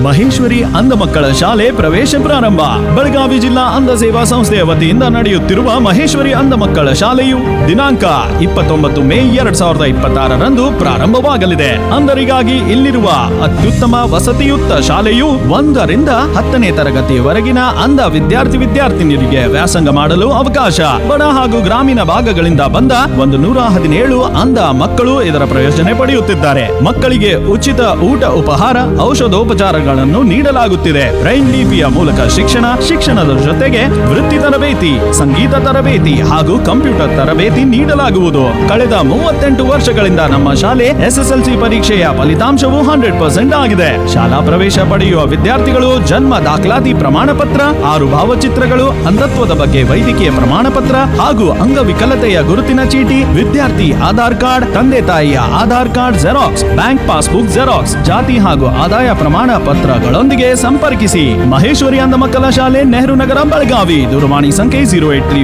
ಮಹೇಶ್ವರಿ ಅಂಧ ಮಕ್ಕಳ ಶಾಲೆ ಪ್ರವೇಶ ಪ್ರಾರಂಭ. ಬೆಳಗಾವಿ ಜಿಲ್ಲಾ ಅಂಧ ಸೇವಾ ಸಂಸ್ಥೆಯ ವತಿಯಿಂದ ನಡೆಯುತ್ತಿರುವ ಮಹೇಶ್ವರಿ ಅಂಧ ಮಕ್ಕಳ ಶಾಲೆಯು ದಿನಾಂಕ 29 ಮೇ 2026ರಂದು ಪ್ರಾರಂಭವಾಗಲಿದೆ. ಅಂಧರಿಗಾಗಿ ಇಲ್ಲಿರುವ ಅತ್ಯುತ್ತಮ ವಸತಿಯುಕ್ತ ಶಾಲೆಯು 1 ರಿಂದ 10ನೇ ತರಗತಿಯವರೆಗಿನ ಅಂಧ ವಿದ್ಯಾರ್ಥಿನಿಯರಿಗೆ ವ್ಯಾಸಂಗ ಮಾಡಲು ಅವಕಾಶ. ಬಡ ಹಾಗೂ ಗ್ರಾಮೀಣ ಭಾಗಗಳಿಂದ ಬಂದ 117 ಅಂಧ ಮಕ್ಕಳು ಇದರ ಪ್ರಯೋಜನ ಪಡೆಯುತ್ತಿದ್ದಾರೆ. ಮಕ್ಕಳಿಗೆ ಉಚಿತ ಊಟ ಉಪಹಾರ ಔಷಧೋಪಚಾರಗಳನ್ನು ನೀಡಲಾಗುತ್ತಿದೆ. ಬ್ರೈನ್ ಲಿಪಿಯ ಮೂಲಕ ಶಿಕ್ಷಣದ ಜೊತೆಗೆ ವೃತ್ತಿ ತರಬೇತಿ, ಸಂಗೀತ ತರಬೇತಿ ಹಾಗೂ ಕಂಪ್ಯೂಟರ್ ತರಬೇತಿ ನೀಡಲಾಗುವುದು. ಕಳೆದ 38 ವರ್ಷಗಳಿಂದ ನಮ್ಮ ಶಾಲೆ ಎಸ್ಎಸ್ಎಲ್ಸಿ ಪರೀಕ್ಷೆಯ ಫಲಿತಾಂಶವು 100% ಆಗಿದೆ. ಶಾಲಾ ಪ್ರವೇಶ ಪಡೆಯುವ ವಿದ್ಯಾರ್ಥಿಗಳು ಜನ್ಮ ದಾಖಲಾತಿ ಪ್ರಮಾಣ ಪತ್ರ, 6 ಭಾವಚಿತ್ರಗಳು, ಅಂಧತ್ವದ ಬಗ್ಗೆ ವೈದ್ಯಕೀಯ ಪ್ರಮಾಣ ಪತ್ರ ಹಾಗೂ ಅಂಗವಿಕಲತೆಯ ಗುರುತಿನ ಚೀಟಿ, ವಿದ್ಯಾರ್ಥಿ ಆಧಾರ್ ಕಾರ್ಡ್, ತಂದೆ ತಾಯಿಯ Aadhaar card xerox, bank passbook xerox, ಜಾತಿ ಹಾಗೂ ಆದಾಯ ಪ್ರಮಾಣ ಪತ್ರಗಳೊಂದಿಗೆ ಸಂಪರ್ಕಿಸಿ. ಮಹೇಶ್ವರಿ ಅಂಧ ಮಕ್ಕಳ ಶಾಲೆ, ನೆಹರು ನಗರ, ಬೆಳಗಾವಿ. ದೂರವಾಣಿ ಸಂಖ್ಯೆ 083